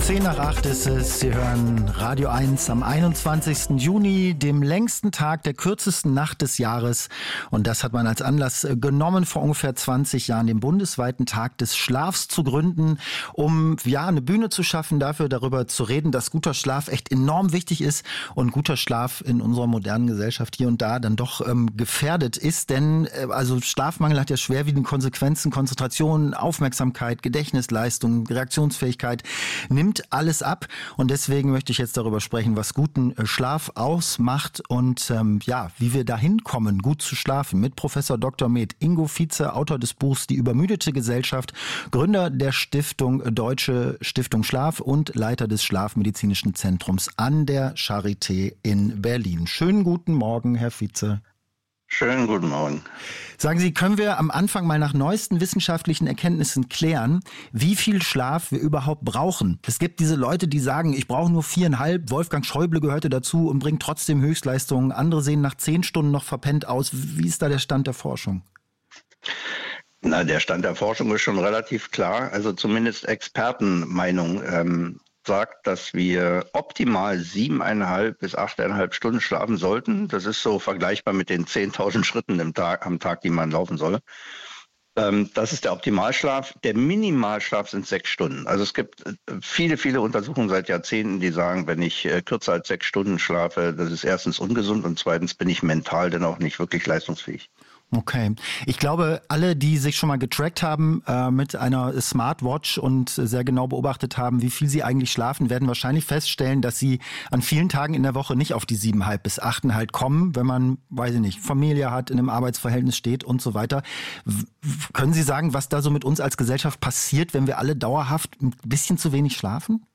7:10 ist es. Sie hören Radio 1 am 21. Juni, dem längsten Tag der kürzesten Nacht des Jahres. Und das hat man als Anlass genommen, vor ungefähr 20 Jahren den bundesweiten Tag des Schlafs zu gründen, um eine Bühne zu schaffen, darüber zu reden, dass guter Schlaf echt enorm wichtig ist und guter Schlaf in unserer modernen Gesellschaft hier und da dann doch gefährdet ist. Denn also Schlafmangel hat ja schwerwiegende Konsequenzen, Konzentration, Aufmerksamkeit, Gedächtnisleistung, Reaktionsfähigkeit, nimmt alles ab. Und deswegen möchte ich jetzt darüber sprechen, was guten Schlaf ausmacht und wie wir dahin kommen, gut zu schlafen. Mit Professor Dr. Med Ingo Vietze, Autor des Buchs Die übermüdete Gesellschaft, Gründer der Stiftung Deutsche Stiftung Schlaf und Leiter des Schlafmedizinischen Zentrums an der Charité in Berlin. Schönen guten Morgen, Herr Vietze. Schönen guten Morgen. Sagen Sie, können wir am Anfang mal nach neuesten wissenschaftlichen Erkenntnissen klären, wie viel Schlaf wir überhaupt brauchen? Es gibt diese Leute, die sagen, ich brauche nur 4,5. Wolfgang Schäuble gehörte dazu und bringt trotzdem Höchstleistungen. Andere sehen nach 10 Stunden noch verpennt aus. Wie ist da der Stand der Forschung? Na, der Stand der Forschung ist schon relativ klar. Also zumindest Expertenmeinung sagt, dass wir optimal 7,5 bis 8,5 Stunden schlafen sollten. Das ist so vergleichbar mit den 10.000 Schritten am Tag, die man laufen soll. Das ist der Optimalschlaf. Der Minimalschlaf sind 6 Stunden. Also es gibt viele, viele Untersuchungen seit Jahrzehnten, die sagen, wenn ich kürzer als 6 Stunden schlafe, das ist erstens ungesund und zweitens bin ich mental dann auch nicht wirklich leistungsfähig. Okay. Ich glaube, alle, die sich schon mal getrackt haben mit einer Smartwatch und sehr genau beobachtet haben, wie viel sie eigentlich schlafen, werden wahrscheinlich feststellen, dass sie an vielen Tagen in der Woche nicht auf die 7,5 bis 8 halt kommen, wenn man, weiß ich nicht, Familie hat, in einem Arbeitsverhältnis steht und so weiter. Können Sie sagen, was da so mit uns als Gesellschaft passiert, wenn wir alle dauerhaft ein bisschen zu wenig schlafen?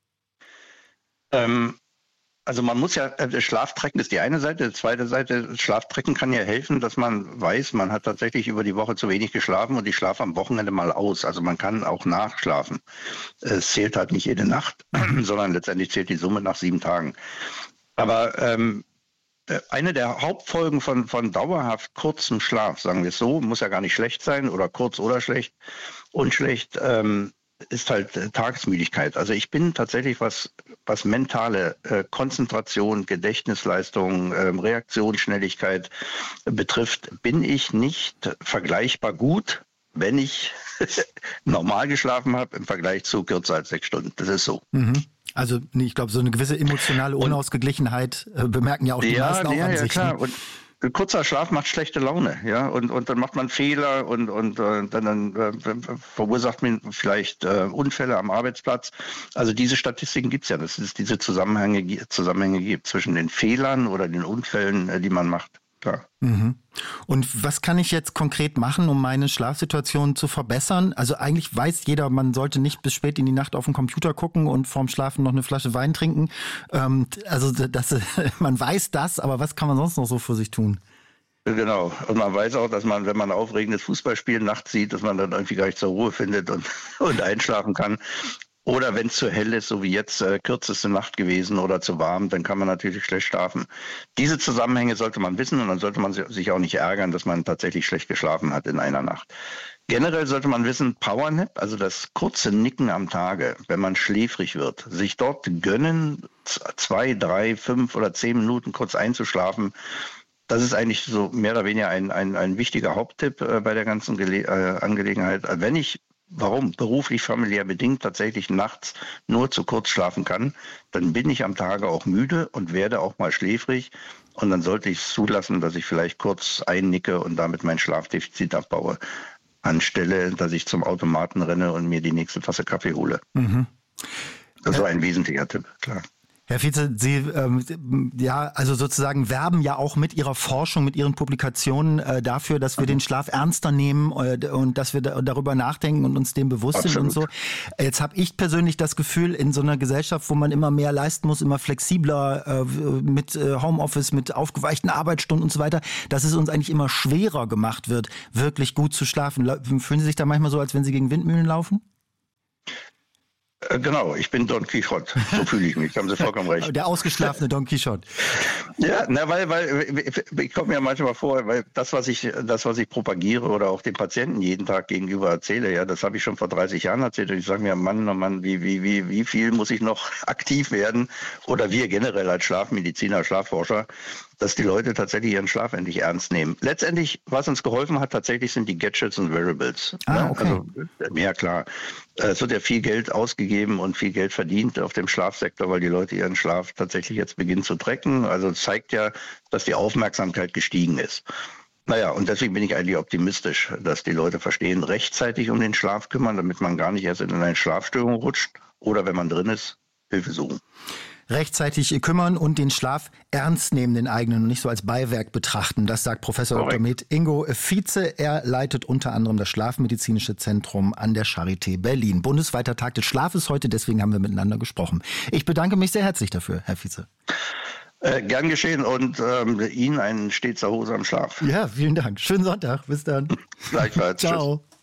Also man muss ja, Schlaftrecken ist die eine Seite, die zweite Seite, Schlaftrecken kann ja helfen, dass man weiß, man hat tatsächlich über die Woche zu wenig geschlafen und ich schlafe am Wochenende mal aus. Also man kann auch nachschlafen. Es zählt halt nicht jede Nacht, sondern letztendlich zählt die Summe nach 7 Tagen. Aber eine der Hauptfolgen von dauerhaft kurzem Schlaf, sagen wir es so, muss ja gar nicht schlecht sein oder kurz oder schlecht, unschlecht, ist halt Tagesmüdigkeit. Also ich bin tatsächlich, was mentale Konzentration, Gedächtnisleistung, Reaktionsschnelligkeit betrifft, bin ich nicht vergleichbar gut, wenn ich normal geschlafen habe im Vergleich zu kürzer als 6 Stunden. Das ist so. Mhm. Also ich glaube, so eine gewisse emotionale Unausgeglichenheit bemerken ja auch die meisten auch an sich. Klar. Und kurzer Schlaf macht schlechte Laune, ja, und dann macht man Fehler und dann verursacht man vielleicht Unfälle am Arbeitsplatz. Also diese Statistiken gibt's ja, dass es diese Zusammenhänge gibt zwischen den Fehlern oder den Unfällen, die man macht. Klar. Mhm. Und was kann ich jetzt konkret machen, um meine Schlafsituation zu verbessern? Also eigentlich weiß jeder, man sollte nicht bis spät in die Nacht auf den Computer gucken und vorm Schlafen noch eine Flasche Wein trinken. Man weiß das, aber was kann man sonst noch so für sich tun? Genau. Und man weiß auch, dass man, wenn man ein aufregendes Fußballspiel nachts sieht, dass man dann irgendwie gar nicht zur Ruhe findet und einschlafen kann. Oder wenn es zu hell ist, so wie jetzt kürzeste Nacht gewesen oder zu warm, dann kann man natürlich schlecht schlafen. Diese Zusammenhänge sollte man wissen und dann sollte man sich auch nicht ärgern, dass man tatsächlich schlecht geschlafen hat in einer Nacht. Generell sollte man wissen, Powernap, also das kurze Nicken am Tage, wenn man schläfrig wird, sich dort gönnen, 2, 3, 5 oder 10 Minuten kurz einzuschlafen. Das ist eigentlich so mehr oder weniger ein wichtiger Haupttipp bei der ganzen Angelegenheit. Wenn ich beruflich, familiär bedingt tatsächlich nachts nur zu kurz schlafen kann, dann bin ich am Tage auch müde und werde auch mal schläfrig und dann sollte ich es zulassen, dass ich vielleicht kurz einnicke und damit mein Schlafdefizit abbaue, anstelle, dass ich zum Automaten renne und mir die nächste Tasse Kaffee hole. Mhm. Das war ein wesentlicher Tipp, klar. Herr Vietze, Sie also sozusagen werben ja auch mit Ihrer Forschung, mit Ihren Publikationen dafür, dass wir den Schlaf ernster nehmen und dass wir darüber nachdenken und uns dem bewusst sind und so. Jetzt habe ich persönlich das Gefühl, in so einer Gesellschaft, wo man immer mehr leisten muss, immer flexibler mit Homeoffice, mit aufgeweichten Arbeitsstunden und so weiter, dass es uns eigentlich immer schwerer gemacht wird, wirklich gut zu schlafen. Fühlen Sie sich da manchmal so, als wenn Sie gegen Windmühlen laufen? Genau, ich bin Don Quixote. So fühle ich mich. Haben Sie vollkommen recht. Der ausgeschlafene Don Quixote. Ja, weil ich komme mir manchmal vor, weil das, was ich propagiere oder auch den Patienten jeden Tag gegenüber erzähle, ja, das habe ich schon vor 30 Jahren erzählt. Und ich sage mir, Mann, oh Mann, wie viel muss ich noch aktiv werden? Oder wir generell als Schlafmediziner, Schlafforscher, dass die Leute tatsächlich ihren Schlaf endlich ernst nehmen. Letztendlich, was uns geholfen hat, tatsächlich sind die Gadgets und Wearables. Okay. Also, ja klar, es wird ja viel Geld ausgegeben und viel Geld verdient auf dem Schlafsektor, weil die Leute ihren Schlaf tatsächlich jetzt beginnen zu tracken. Also zeigt ja, dass die Aufmerksamkeit gestiegen ist. Naja, und deswegen bin ich eigentlich optimistisch, dass die Leute verstehen, rechtzeitig um den Schlaf kümmern, damit man gar nicht erst in eine Schlafstörung rutscht oder wenn man drin ist, Hilfe suchen. Rechtzeitig kümmern und den Schlaf ernst nehmen, den eigenen, und nicht so als Beiwerk betrachten. Das sagt Professor Dr. Med Ingo Vize. Er leitet unter anderem das Schlafmedizinische Zentrum an der Charité Berlin. Bundesweiter Tag des Schlafes heute, deswegen haben wir miteinander gesprochen. Ich bedanke mich sehr herzlich dafür, Herr Vize. Gern geschehen und Ihnen einen stets erholsamen Schlaf. Ja, vielen Dank. Schönen Sonntag. Bis dann. Gleichfalls. Ciao. Tschüss.